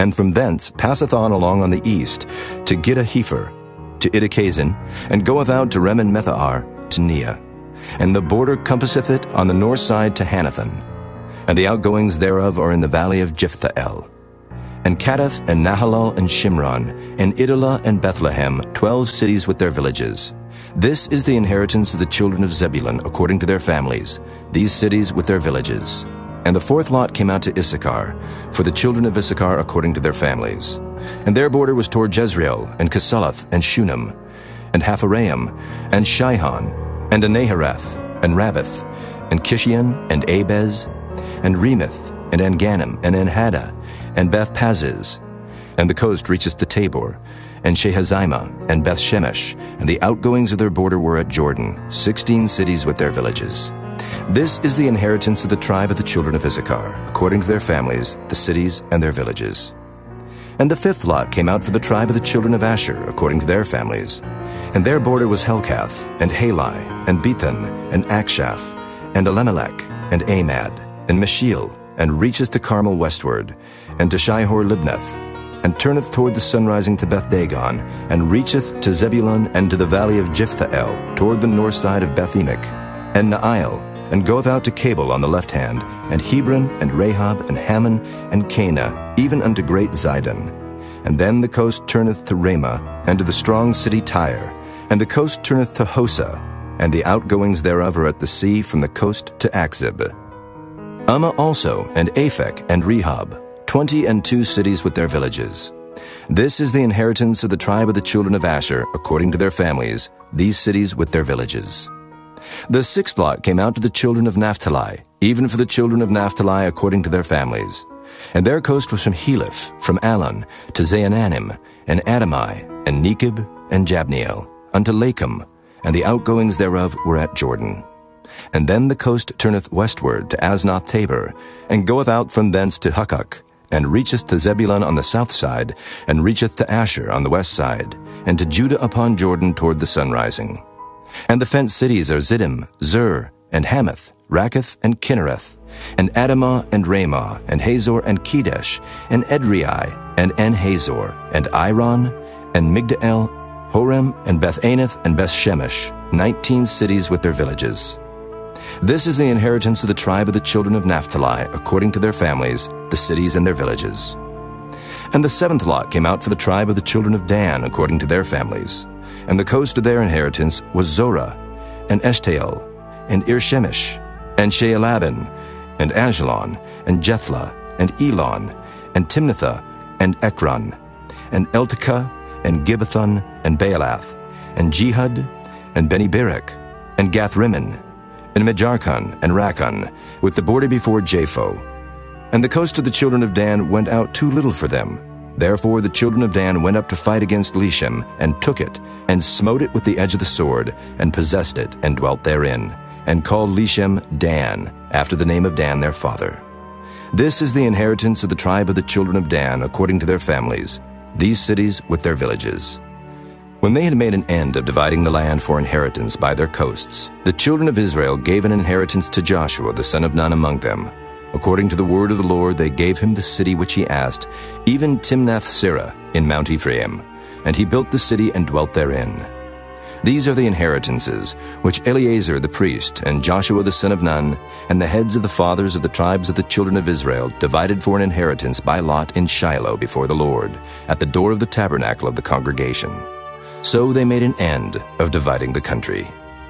and from thence passeth on along on the east to Gittahepher, to Iddakazin, and goeth out to Remon-Methahar, to Nea. And the border compasseth it on the north side to Hanathan, and the outgoings thereof are in the valley of Jephthahel. And Cadath, and Nahalal, and Shimron, and Idolah, and Bethlehem, twelve cities with their villages. This is the inheritance of the children of Zebulun according to their families, these cities with their villages. And the fourth lot came out to Issachar, for the children of Issachar according to their families. And their border was toward Jezreel, and Kesaloth, and Shunem, and Hapharaim, and Shihon, and Anahareth, and Rabbath, and Kishion, and Abez, and Remoth, and Anganim, and Enhada, and Beth Paziz. And the coast reacheth to Tabor, and Shehazimah, and Beth Shemesh, and the outgoings of their border were at Jordan, sixteen cities with their villages. This is the inheritance of the tribe of the children of Issachar, according to their families, the cities and their villages. And the fifth lot came out for the tribe of the children of Asher, according to their families. And their border was Helkath, and Halai, and Bethan, and Akshaph, and Elimelech, and Amad, and Meshiel, and reacheth to Carmel westward, and to Shihor-Libnath, and turneth toward the sunrising to Beth-Dagon, and reacheth to Zebulun and to the valley of Jephthahel, toward the north side of Beth-Emek, and Naail, and goeth out to Cabul on the left hand, and Hebron, and Rahab, and Hammon, and Cana, even unto great Zidon. And then the coast turneth to Ramah, and to the strong city Tyre, and the coast turneth to Hosa, and the outgoings thereof are at the sea from the coast to Akzib. Ummah also, and Aphek, and Rehob, twenty and two cities with their villages. This is the inheritance of the tribe of the children of Asher, according to their families, these cities with their villages. The sixth lot came out to the children of Naphtali, even for the children of Naphtali according to their families. And their coast was from Heleph, from Alon, to Zaananim, and Adamai, and Nekeb, and Jabneel, unto Lakum, and the outgoings thereof were at Jordan. And then the coast turneth westward to Aznoth Tabor, and goeth out from thence to Hukkok, and reacheth to Zebulun on the south side, and reacheth to Asher on the west side, and to Judah upon Jordan toward the sunrising. And the fenced cities are Ziddim, Zur, and Hamath, Rakkath, and Kinnereth, and Adamah, and Ramah, and Hazor, and Kedesh, and Edrei, and En-Hazor, and Iron, and Migdal, Horem, and Beth-Anath, and Beth-Shemesh, nineteen cities with their villages. This is the inheritance of the tribe of the children of Naphtali, according to their families, the cities and their villages. And the seventh lot came out for the tribe of the children of Dan, according to their families. And the coast of their inheritance was Zorah, and Eshtaol, and Ir-Shemesh, and Shealabin, and Ajalon, and Jethlah, and Elon, and Timnathah, and Ekron, and Eltekah, and Gibbethon, and Baalath, and Jehud, and Beni-Berak, and Gath-Rimmon, and Mejarkon, and Rakkon, with the border before Japho. And the coast of the children of Dan went out too little for them. Therefore the children of Dan went up to fight against Leshem, and took it, and smote it with the edge of the sword, and possessed it, and dwelt therein, and called Leshem Dan, after the name of Dan their father. This is the inheritance of the tribe of the children of Dan, according to their families, these cities with their villages. When they had made an end of dividing the land for inheritance by their coasts, the children of Israel gave an inheritance to Joshua the son of Nun among them. According to the word of the Lord, they gave him the city which he asked, even Timnath-Serah in Mount Ephraim, and he built the city and dwelt therein. These are the inheritances which Eleazar the priest, and Joshua the son of Nun, and the heads of the fathers of the tribes of the children of Israel divided for an inheritance by lot in Shiloh before the Lord, at the door of the tabernacle of the congregation. So they made an end of dividing the country.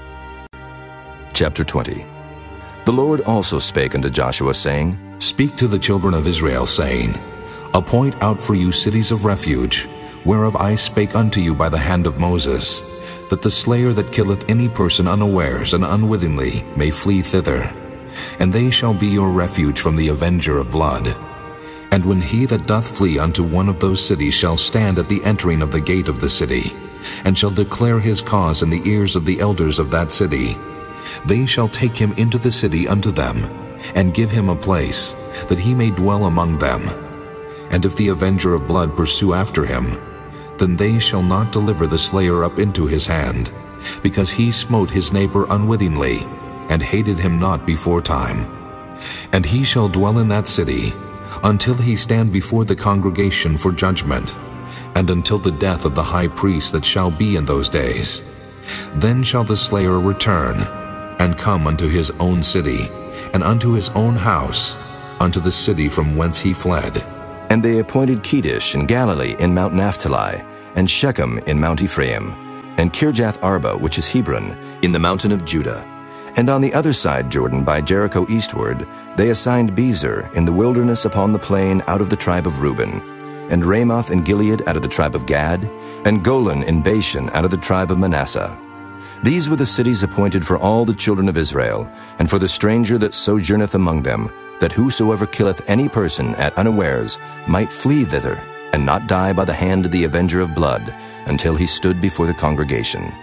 Chapter twenty. The Lord also spake unto Joshua, saying, Speak to the children of Israel, saying, Appoint out for you cities of refuge, whereof I spake unto you by the hand of Moses, that the slayer that killeth any person unawares and unwittingly may flee thither. And they shall be your refuge from the avenger of blood. And when he that doth flee unto one of those cities shall stand at the entering of the gate of the city, and shall declare his cause in the ears of the elders of that city, they shall take him into the city unto them, and give him a place, that he may dwell among them. And if the avenger of blood pursue after him, then they shall not deliver the slayer up into his hand, because he smote his neighbor unwittingly, and hated him not before time. And he shall dwell in that city, until he stand before the congregation for judgment, and until the death of the high priest that shall be in those days. Then shall the slayer return, and come unto his own city, and unto his own house, unto the city from whence he fled. And they appointed Kedesh in Galilee in Mount Naphtali, and Shechem in Mount Ephraim, and Kirjath Arba, which is Hebron, in the mountain of Judah. And on the other side Jordan, by Jericho eastward, they assigned Bezer in the wilderness upon the plain out of the tribe of Reuben, and Ramoth in Gilead out of the tribe of Gad, and Golan in Bashan out of the tribe of Manasseh. These were the cities appointed for all the children of Israel, and for the stranger that sojourneth among them, that whosoever killeth any person at unawares might flee thither, and not die by the hand of the avenger of blood, until he stood before the congregation.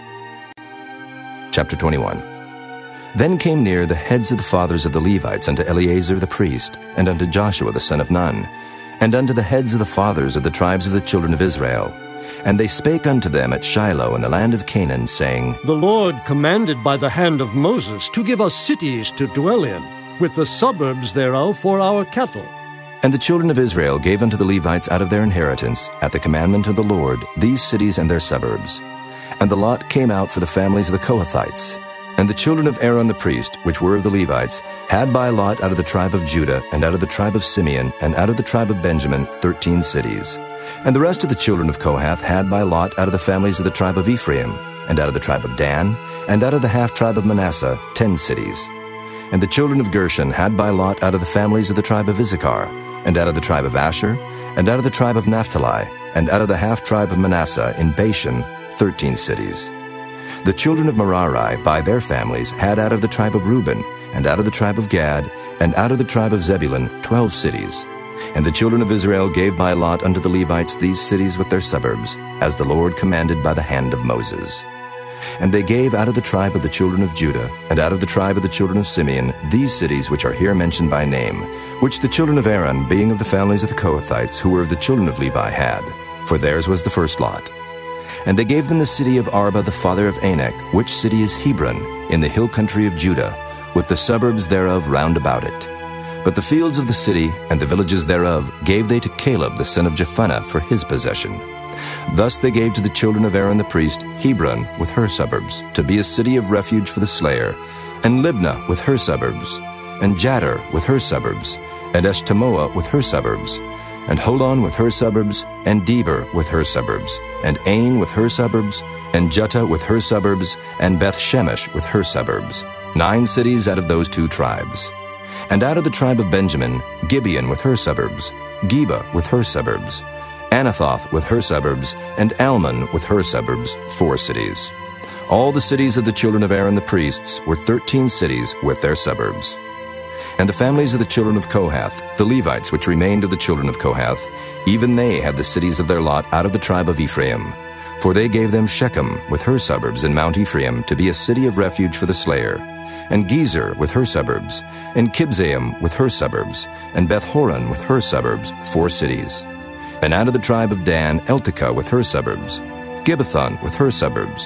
Chapter twenty-one. Then came near the heads of the fathers of the Levites unto Eleazar the priest, and unto Joshua the son of Nun, and unto the heads of the fathers of the tribes of the children of Israel. And they spake unto them at Shiloh in the land of Canaan, saying, The Lord commanded by the hand of Moses to give us cities to dwell in, with the suburbs thereof for our cattle. And the children of Israel gave unto the Levites out of their inheritance, at the commandment of the Lord, these cities and their suburbs. And the lot came out for the families of the Kohathites. And the children of Aaron the priest, which were of the Levites, had by lot out of the tribe of Judah, and out of the tribe of Simeon, and out of the tribe of Benjamin, thirteen cities. And the rest of the children of Kohath had by lot out of the families of the tribe of Ephraim, and out of the tribe of Dan, and out of the half-tribe of Manasseh, ten cities. And the children of Gershon had by lot out of the families of the tribe of Issachar, and out of the tribe of Asher, and out of the tribe of Naphtali, and out of the half-tribe of Manasseh in Bashan, thirteen cities. The children of Merari, by their families, had out of the tribe of Reuben, and out of the tribe of Gad, and out of the tribe of Zebulun, twelve cities. And the children of Israel gave by lot unto the Levites these cities with their suburbs, as the Lord commanded by the hand of Moses. And they gave out of the tribe of the children of Judah, and out of the tribe of the children of Simeon, these cities which are here mentioned by name, which the children of Aaron, being of the families of the Kohathites, who were of the children of Levi, had, for theirs was the first lot. And they gave them the city of Arba the father of Anak, which city is Hebron, in the hill country of Judah, with the suburbs thereof round about it. But the fields of the city and the villages thereof gave they to Caleb the son of Jephunneh for his possession. Thus they gave to the children of Aaron the priest Hebron with her suburbs, to be a city of refuge for the slayer, and Libnah with her suburbs, and Jadar with her suburbs, and Eshtemoa with her suburbs, and Holon with her suburbs, and Deber with her suburbs, and Ain with her suburbs, and Juttah with her suburbs, and Beth-Shemesh with her suburbs, nine cities out of those two tribes. And out of the tribe of Benjamin, Gibeon with her suburbs, Geba with her suburbs, Anathoth with her suburbs, and Almon with her suburbs, four cities. All the cities of the children of Aaron the priests were thirteen cities with their suburbs. And the families of the children of Kohath, the Levites which remained of the children of Kohath, even they had the cities of their lot out of the tribe of Ephraim. For they gave them Shechem with her suburbs in Mount Ephraim to be a city of refuge for the slayer, and Gezer with her suburbs, and Kibzaim with her suburbs, and Beth-horon with her suburbs, four cities. And out of the tribe of Dan, Eltekeh with her suburbs, Gibbethon with her suburbs,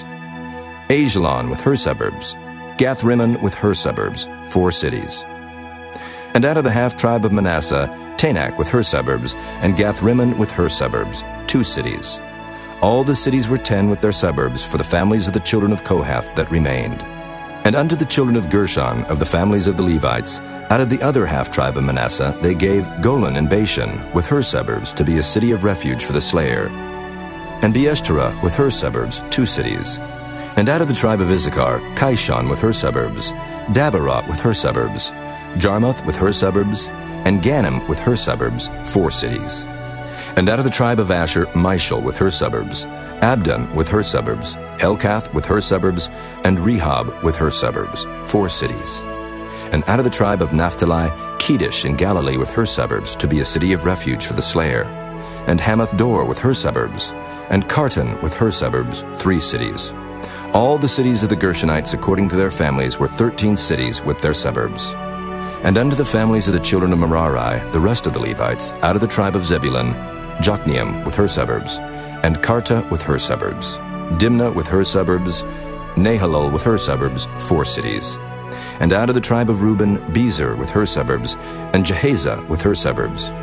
Ajalon with her suburbs, Gath-rimmon with her suburbs, four cities. And out of the half-tribe of Manasseh, Tanakh with her suburbs, and Gath-rimmon with her suburbs, two cities. All the cities were ten with their suburbs for the families of the children of Kohath that remained. And unto the children of Gershon, of the families of the Levites, out of the other half-tribe of Manasseh, they gave Golan in Bashan with her suburbs to be a city of refuge for the slayer, and Beeshterah with her suburbs, two cities. And out of the tribe of Issachar, Kishon with her suburbs, Dabarot with her suburbs, Jarmuth with her suburbs, and Ganim with her suburbs, four cities. And out of the tribe of Asher, Mishal with her suburbs, Abdon with her suburbs, Helkath with her suburbs, and Rehob with her suburbs, four cities. And out of the tribe of Naphtali, Kedesh in Galilee with her suburbs, to be a city of refuge for the slayer, and Hamath-dor with her suburbs, and Kartan with her suburbs, three cities. All the cities of the Gershonites according to their families were thirteen cities with their suburbs. And unto the families of the children of Merari, the rest of the Levites, out of the tribe of Zebulun, Jokneam with her suburbs, and Karta with her suburbs, Dimnah with her suburbs, Nahalol with her suburbs, four cities. And out of the tribe of Reuben, Bezer with her suburbs, and Jehaza with her suburbs,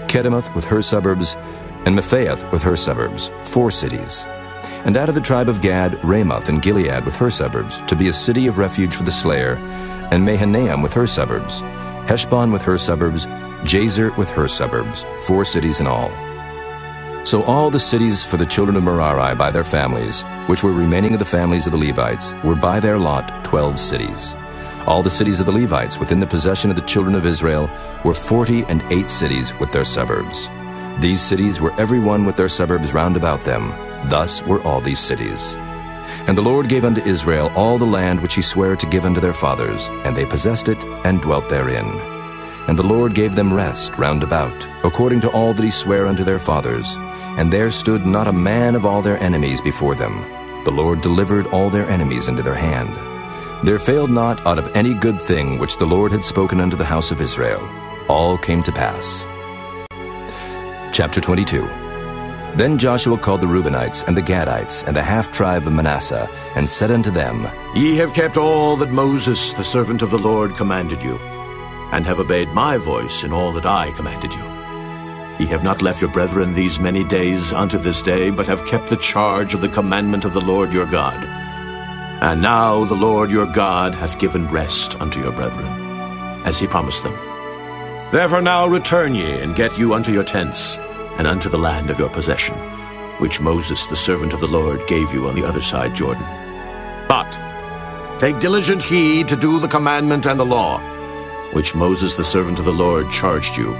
Kedemoth with her suburbs, and Mephaeth with her suburbs, four cities. And out of the tribe of Gad, Ramoth and Gilead with her suburbs, to be a city of refuge for the slayer, and Mahanaim with her suburbs, Heshbon with her suburbs, Jazer with her suburbs, four cities in all. So all the cities for the children of Merari by their families, which were remaining of the families of the Levites, were by their lot twelve cities. All the cities of the Levites within the possession of the children of Israel were forty and eight cities with their suburbs. These cities were every one with their suburbs round about them. Thus were all these cities. And the Lord gave unto Israel all the land which he sware to give unto their fathers, and they possessed it, and dwelt therein. And the Lord gave them rest round about, according to all that he sware unto their fathers. And there stood not a man of all their enemies before them. The Lord delivered all their enemies into their hand. There failed not out of any good thing which the Lord had spoken unto the house of Israel. All came to pass. Chapter twenty-two. Then Joshua called the Reubenites and the Gadites and the half-tribe of Manasseh, and said unto them, Ye have kept all that Moses, the servant of the Lord, commanded you, and have obeyed my voice in all that I commanded you. Ye have not left your brethren these many days unto this day, but have kept the charge of the commandment of the Lord your God. And now the Lord your God hath given rest unto your brethren, as he promised them. Therefore now return ye, and get you unto your tents, and unto the land of your possession, which Moses the servant of the Lord gave you on the other side Jordan. But take diligent heed to do the commandment and the law, which Moses the servant of the Lord charged you,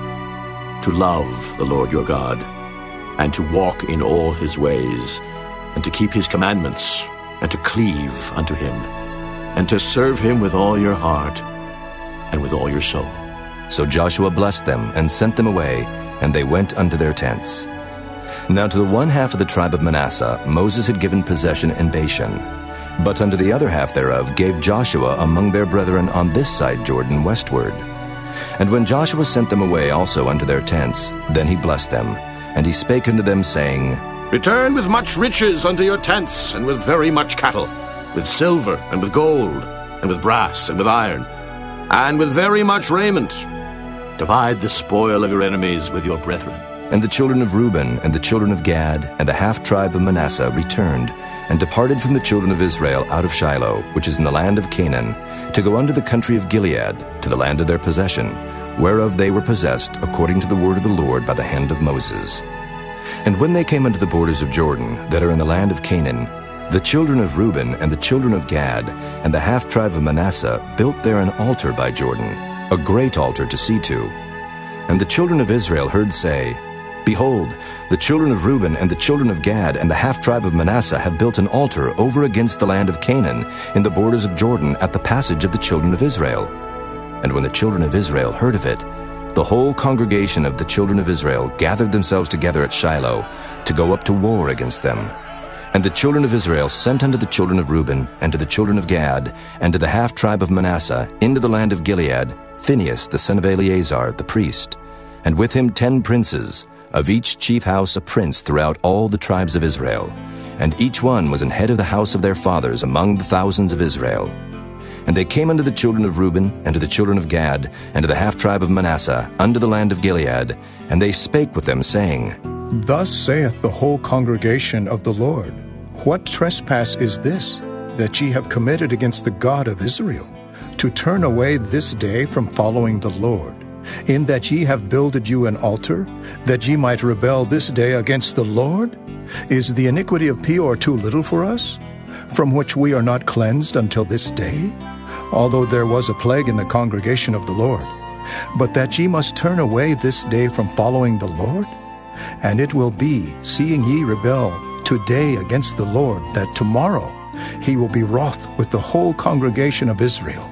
to love the Lord your God, and to walk in all his ways, and to keep his commandments, and to cleave unto him, and to serve him with all your heart and with all your soul. So Joshua blessed them, and sent them away, and they went unto their tents. Now to the one half of the tribe of Manasseh Moses had given possession in Bashan, but unto the other half thereof gave Joshua among their brethren on this side Jordan westward. And when Joshua sent them away also unto their tents, then he blessed them, and he spake unto them, saying, Return with much riches unto your tents, and with very much cattle, with silver, and with gold, and with brass, and with iron, and with very much raiment. Divide the spoil of your enemies with your brethren. And the children of Reuben and the children of Gad and the half-tribe of Manasseh returned, and departed from the children of Israel out of Shiloh, which is in the land of Canaan, to go unto the country of Gilead, to the land of their possession, whereof they were possessed according to the word of the Lord by the hand of Moses. And when they came unto the borders of Jordan, that are in the land of Canaan, the children of Reuben and the children of Gad and the half-tribe of Manasseh built there an altar by Jordan, a great altar to see to. And the children of Israel heard say, Behold, the children of Reuben and the children of Gad and the half-tribe of Manasseh have built an altar over against the land of Canaan in the borders of Jordan at the passage of the children of Israel. And when the children of Israel heard of it, the whole congregation of the children of Israel gathered themselves together at Shiloh to go up to war against them. And the children of Israel sent unto the children of Reuben and to the children of Gad and to the half-tribe of Manasseh into the land of Gilead Phinehas the son of Eleazar the priest, and with him ten princes, of each chief house a prince throughout all the tribes of Israel, and each one was an head of the house of their fathers among the thousands of Israel. And they came unto the children of Reuben, and to the children of Gad, and to the half-tribe of Manasseh, unto the land of Gilead, and they spake with them, saying, Thus saith the whole congregation of the Lord, What trespass is this, that ye have committed against the God of Israel, to turn away this day from following the Lord, in that ye have builded you an altar, that ye might rebel this day against the Lord? Is the iniquity of Peor too little for us, from which we are not cleansed until this day? Although there was a plague in the congregation of the Lord, but that ye must turn away this day from following the Lord? And it will be, seeing ye rebel today against the Lord, that tomorrow he will be wroth with the whole congregation of Israel.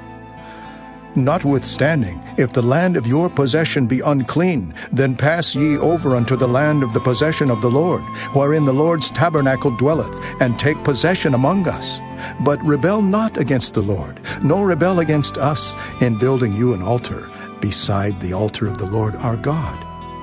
Notwithstanding, if the land of your possession be unclean, then pass ye over unto the land of the possession of the Lord, wherein the Lord's tabernacle dwelleth, and take possession among us. But rebel not against the Lord, nor rebel against us, in building you an altar, beside the altar of the Lord our God.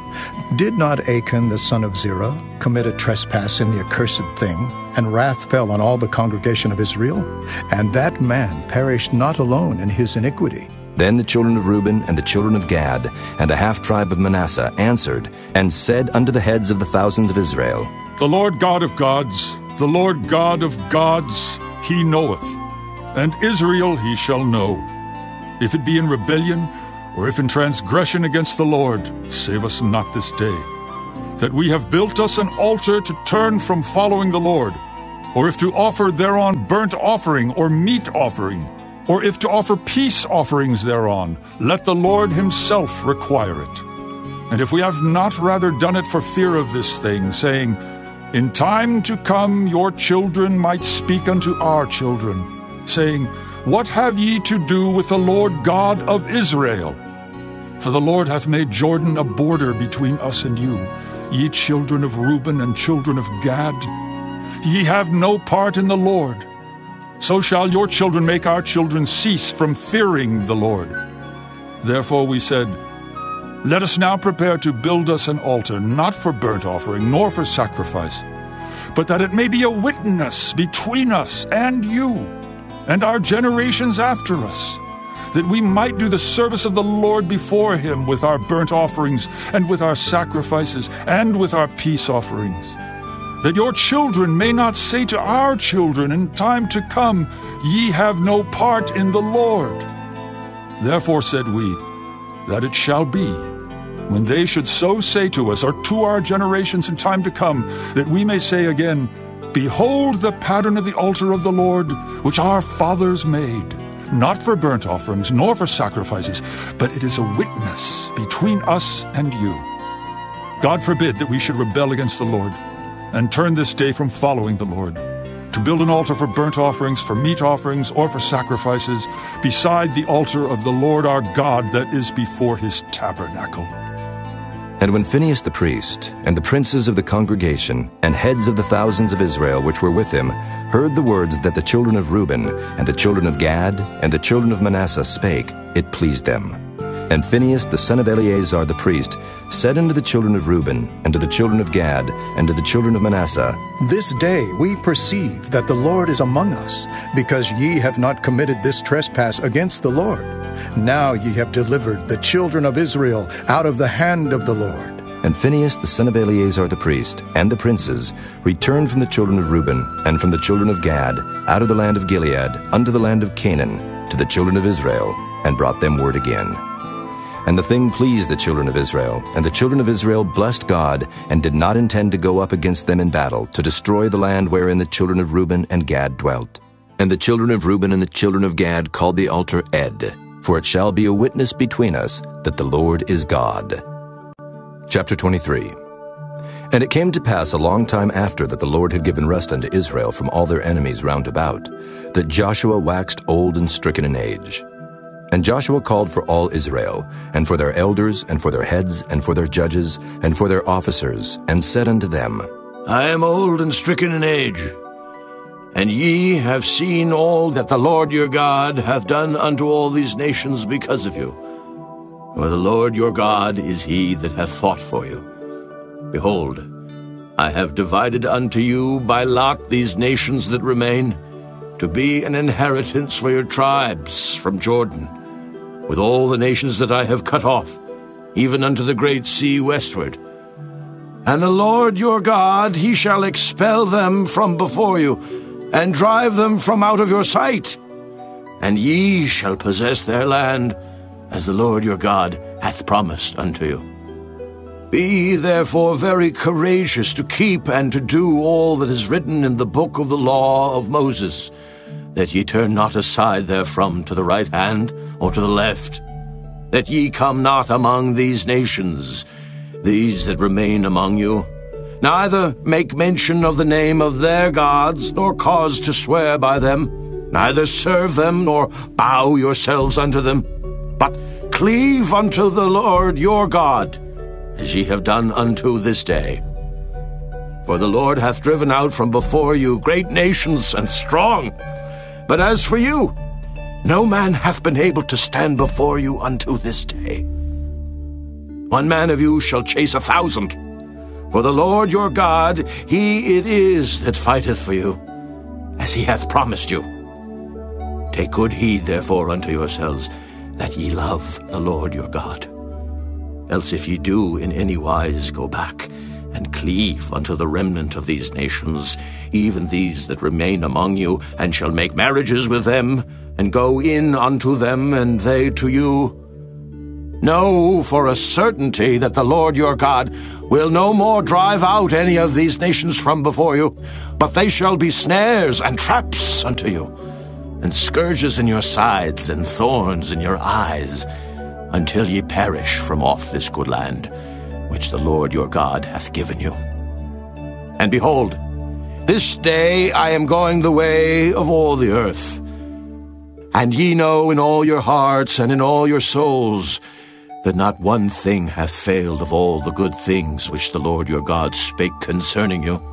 Did not Achan the son of Zerah commit a trespass in the accursed thing, and wrath fell on all the congregation of Israel? And that man perished not alone in his iniquity, Then the children of Reuben and the children of Gad and a half-tribe of Manasseh answered and said unto the heads of the thousands of Israel, The Lord God of gods, the Lord God of gods, he knoweth, and Israel he shall know. If it be in rebellion, or if in transgression against the Lord, save us not this day, that we have built us an altar to turn from following the Lord, or if to offer thereon burnt offering or meat offering, or if to offer peace offerings thereon, let the Lord himself require it. And if we have not rather done it for fear of this thing, saying, In time to come your children might speak unto our children, saying, What have ye to do with the Lord God of Israel? For the Lord hath made Jordan a border between us and you, ye children of Reuben and children of Gad. Ye have no part in the Lord. So shall your children make our children cease from fearing the Lord. Therefore we said, Let us now prepare to build us an altar, not for burnt offering, nor for sacrifice, but that it may be a witness between us and you, and our generations after us, that we might do the service of the Lord before him with our burnt offerings, and with our sacrifices, and with our peace offerings. That your children may not say to our children in time to come, Ye have no part in the Lord. Therefore said we, that it shall be, when they should so say to us, or to our generations in time to come, that we may say again, Behold the pattern of the altar of the Lord, which our fathers made, not for burnt offerings, nor for sacrifices, but it is a witness between us and you. God forbid that we should rebel against the Lord, and turn this day from following the Lord, to build an altar for burnt offerings, for meat offerings, or for sacrifices, beside the altar of the Lord our God that is before his tabernacle. And when Phinehas the priest, and the princes of the congregation, and heads of the thousands of Israel which were with him, heard the words that the children of Reuben, and the children of Gad, and the children of Manasseh spake, it pleased them. And Phinehas the son of Eleazar the priest said unto the children of Reuben, and to the children of Gad, and to the children of Manasseh, This day we perceive that the Lord is among us, because ye have not committed this trespass against the Lord. Now ye have delivered the children of Israel out of the hand of the Lord. And Phinehas the son of Eleazar the priest, and the princes, returned from the children of Reuben, and from the children of Gad, out of the land of Gilead, unto the land of Canaan, to the children of Israel, and brought them word again. And the thing pleased the children of Israel, and the children of Israel blessed God, and did not intend to go up against them in battle, to destroy the land wherein the children of Reuben and Gad dwelt. And the children of Reuben and the children of Gad called the altar Ed, for it shall be a witness between us that the Lord is God. Chapter twenty-three. And it came to pass a long time after that the Lord had given rest unto Israel from all their enemies round about, that Joshua waxed old and stricken in age. And Joshua called for all Israel, and for their elders, and for their heads, and for their judges, and for their officers, and said unto them, I am old and stricken in age, and ye have seen all that the Lord your God hath done unto all these nations because of you. For the Lord your God is he that hath fought for you. Behold, I have divided unto you by lot these nations that remain, to be an inheritance for your tribes from Jordan, with all the nations that I have cut off, even unto the great sea westward. And the Lord your God, he shall expel them from before you, and drive them from out of your sight. And ye shall possess their land, as the Lord your God hath promised unto you. Be therefore very courageous to keep and to do all that is written in the book of the law of Moses, that ye turn not aside therefrom to the right hand or to the left, that ye come not among these nations, these that remain among you, neither make mention of the name of their gods, nor cause to swear by them, neither serve them, nor bow yourselves unto them, but cleave unto the Lord your God, as ye have done unto this day. For the Lord hath driven out from before you great nations and strong, but as for you, no man hath been able to stand before you unto this day. One man of you shall chase a thousand, for the Lord your God, he it is that fighteth for you, as he hath promised you. Take good heed therefore unto yourselves, that ye love the Lord your God. Else if ye do in any wise go back, and cleave unto the remnant of these nations, even these that remain among you, and shall make marriages with them, and go in unto them, and they to you, know for a certainty that the Lord your God will no more drive out any of these nations from before you, but they shall be snares and traps unto you, and scourges in your sides, and thorns in your eyes, until ye perish from off this good land, which the Lord your God hath given you. And behold, this day I am going the way of all the earth. And ye know in all your hearts and in all your souls that not one thing hath failed of all the good things which the Lord your God spake concerning you.